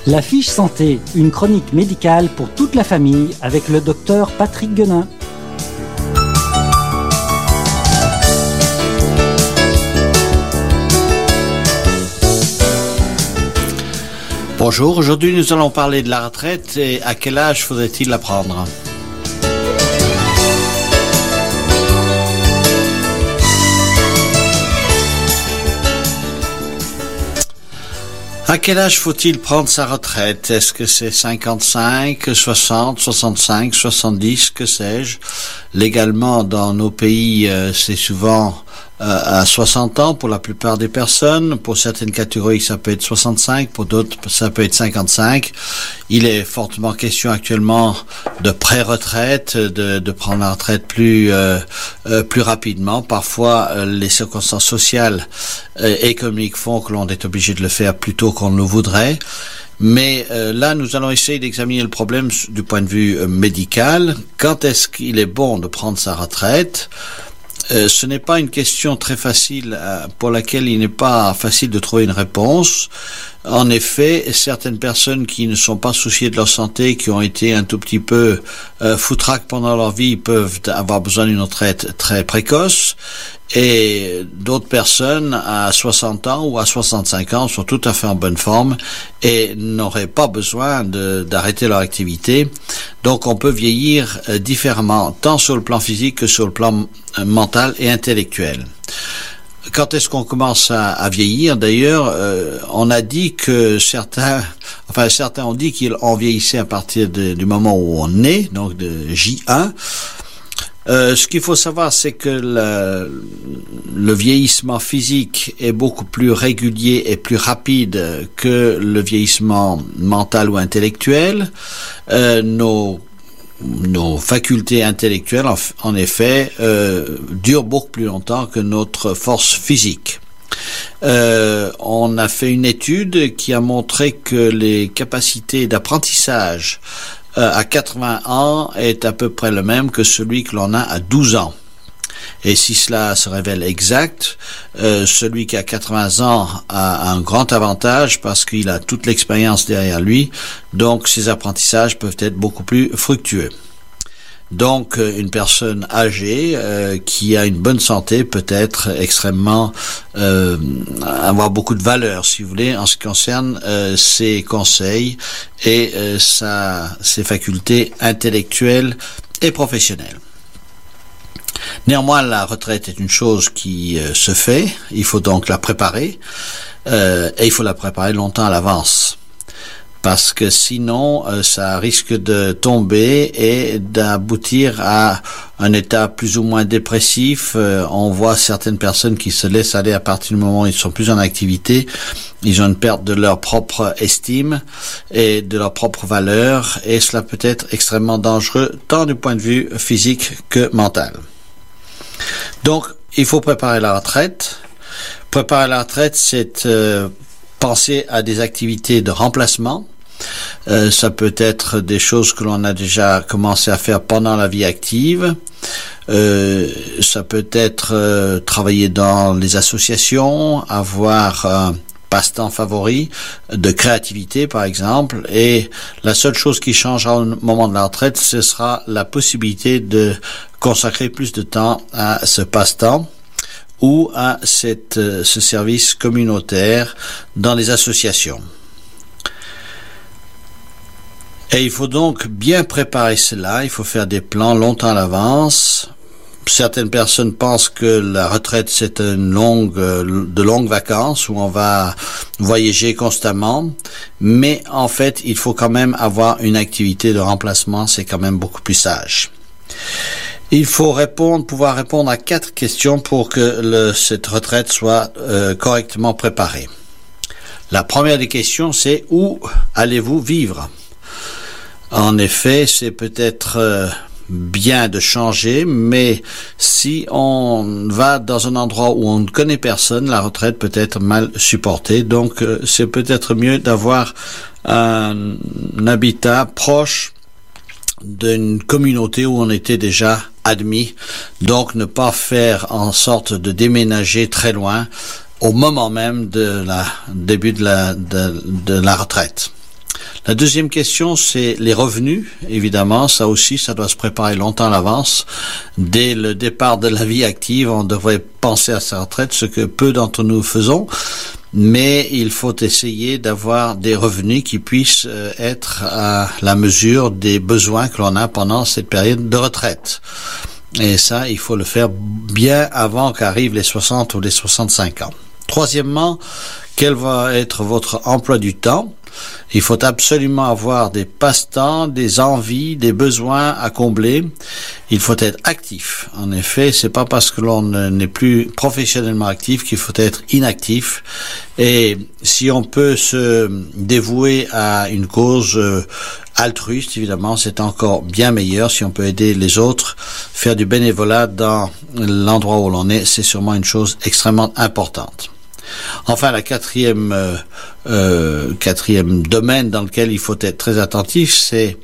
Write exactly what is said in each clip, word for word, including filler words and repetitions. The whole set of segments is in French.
La fiche santé, une chronique médicale pour toute la famille avec le docteur Patrick Guenin. Bonjour, aujourd'hui nous allons parler de la retraite et à quel âge faudrait-il la prendre. À quel âge faut-il prendre sa retraite? Est-ce que c'est cinquante-cinq, soixante, soixante-cinq, soixante-dix, que sais-je? Légalement, dans nos pays, euh, c'est souvent euh, à soixante ans pour la plupart des personnes. Pour certaines catégories, ça peut être soixante-cinq, pour d'autres, ça peut être cinquante-cinq. Il est fortement question actuellement de pré-retraite, de, de prendre la retraite plus euh, euh, plus rapidement. Parfois, euh, les circonstances sociales euh, et économiques font que l'on est obligé de le faire plus tôt qu'on ne le voudrait. Mais euh, là, nous allons essayer d'examiner le problème du point de vue euh, médical. Quand est-ce qu'il est bon de prendre sa retraite? Euh, ce n'est pas une question très facile euh, pour laquelle il n'est pas facile de trouver une réponse. En effet, certaines personnes qui ne sont pas souciées de leur santé, qui ont été un tout petit peu euh, foutraques pendant leur vie, peuvent avoir besoin d'une retraite très précoce. Et d'autres personnes à soixante ans ou à soixante-cinq ans sont tout à fait en bonne forme et n'auraient pas besoin de, d'arrêter leur activité. Donc on peut vieillir euh, différemment, tant sur le plan physique que sur le plan euh, mental et intellectuel. Quand est-ce qu'on commence à, à vieillir? D'ailleurs, euh, on a dit que certains, enfin certains ont dit qu'on vieillissait à partir de, du moment où on naît, donc de J un. Euh, ce qu'il faut savoir, c'est que le, le vieillissement physique est beaucoup plus régulier et plus rapide que le vieillissement mental ou intellectuel. Euh, nos Nos facultés intellectuelles, en, en effet, euh, durent beaucoup plus longtemps que notre force physique. Euh, on a fait une étude qui a montré que les capacités d'apprentissage euh, à quatre-vingts ans est à peu près le même que celui que l'on a à douze ans. Et si cela se révèle exact, euh, celui qui a quatre-vingts ans a un grand avantage parce qu'il a toute l'expérience derrière lui, donc ses apprentissages peuvent être beaucoup plus fructueux. Donc une personne âgée euh, qui a une bonne santé peut être extrêmement euh, avoir beaucoup de valeur, si vous voulez, en ce qui concerne euh, ses conseils et euh, sa, ses facultés intellectuelles et professionnelles. Néanmoins, la retraite est une chose qui euh, se fait, il faut donc la préparer, euh, et il faut la préparer longtemps à l'avance, parce que sinon, euh, ça risque de tomber et d'aboutir à un état plus ou moins dépressif. Euh, on voit certaines personnes qui se laissent aller à partir du moment où ils sont plus en activité, ils ont une perte de leur propre estime et de leur propre valeur, et cela peut être extrêmement dangereux, tant du point de vue physique que mental. Donc, il faut préparer la retraite. Préparer la retraite, c'est euh, penser à des activités de remplacement. Euh, ça peut être des choses que l'on a déjà commencé à faire pendant la vie active. Euh, ça peut être euh, travailler dans les associations, avoir un passe-temps favori de créativité, par exemple. Et la seule chose qui changera au moment de la retraite, ce sera la possibilité de consacrer plus de temps à ce passe-temps ou à cette, ce service communautaire dans les associations. Et il faut donc bien préparer cela, il faut faire des plans longtemps à l'avance. Certaines personnes pensent que la retraite c'est une longue, de longues vacances où on va voyager constamment, mais en fait il faut quand même avoir une activité de remplacement, c'est quand même beaucoup plus sage. Il faut répondre, pouvoir répondre à quatre questions pour que le, cette retraite soit euh, correctement préparée. La première des questions, c'est où allez-vous vivre? En effet, c'est peut-être euh, bien de changer, mais si on va dans un endroit où on ne connaît personne, la retraite peut être mal supportée. Donc, euh, c'est peut-être mieux d'avoir un, un habitat proche d'une communauté où on était déjà admis, donc ne pas faire en sorte de déménager très loin au moment même de la début de la de, de la retraite. La deuxième question, c'est les revenus. Évidemment, ça aussi, ça doit se préparer longtemps à l'avance. Dès le départ de la vie active, on devrait penser à sa retraite, ce que peu d'entre nous faisons. Mais il faut essayer d'avoir des revenus qui puissent être à la mesure des besoins que l'on a pendant cette période de retraite. Et ça, il faut le faire bien avant qu'arrivent les soixante ou les soixante-cinq ans. Troisièmement, quel va être votre emploi du temps? Il faut absolument avoir des passe-temps, des envies, des besoins à combler. Il faut être actif. En effet, c'est pas parce que l'on n'est plus professionnellement actif qu'il faut être inactif. Et si on peut se dévouer à une cause altruiste, évidemment, c'est encore bien meilleur. Si on peut aider les autres, faire du bénévolat dans l'endroit où l'on est, c'est sûrement une chose extrêmement importante. Enfin, la quatrième, euh, euh, quatrième domaine dans lequel il faut être très attentif, c'est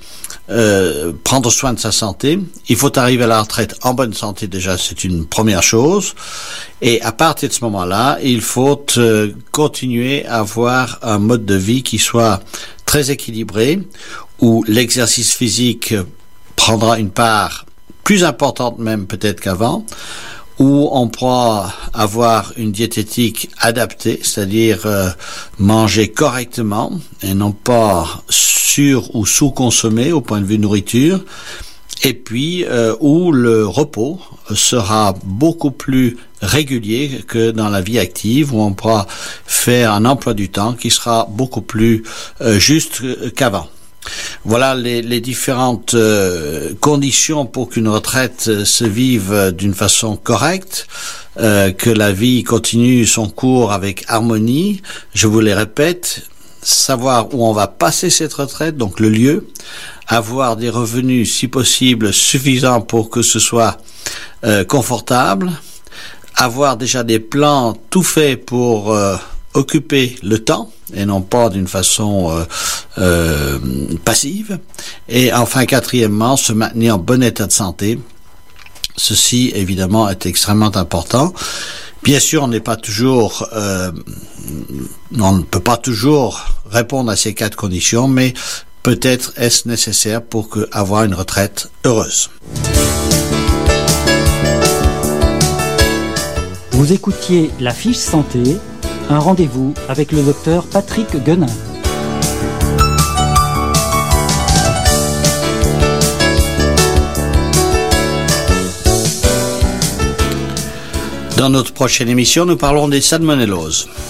euh, prendre soin de sa santé. Il faut arriver à la retraite en bonne santé, déjà, c'est une première chose. Et à partir de ce moment-là, il faut euh, continuer à avoir un mode de vie qui soit très équilibré, où l'exercice physique prendra une part plus importante même peut-être qu'avant, où on pourra avoir une diététique adaptée, c'est-à-dire euh, manger correctement et non pas sur- ou sous-consommer au point de vue nourriture, et puis euh, où le repos sera beaucoup plus régulier que dans la vie active, où on pourra faire un emploi du temps qui sera beaucoup plus euh, juste qu'avant. Voilà les, les différentes euh, conditions pour qu'une retraite euh, se vive euh, d'une façon correcte, euh, que la vie continue son cours avec harmonie. Je vous les répète, savoir où on va passer cette retraite, donc le lieu, avoir des revenus si possible suffisants pour que ce soit euh, confortable, avoir déjà des plans tout faits pour euh, occuper le temps, et non pas d'une façon euh, euh, passive. Et enfin, quatrièmement, se maintenir en bon état de santé. Ceci, évidemment, est extrêmement important. Bien sûr, on n'est pas toujours, euh, on ne peut pas toujours répondre à ces quatre conditions, mais peut-être est-ce nécessaire pour que, avoir une retraite heureuse. Vous écoutiez La Fiche Santé, un rendez-vous avec le docteur Patrick Guenin. Dans notre prochaine émission, nous parlons des salmonelloses.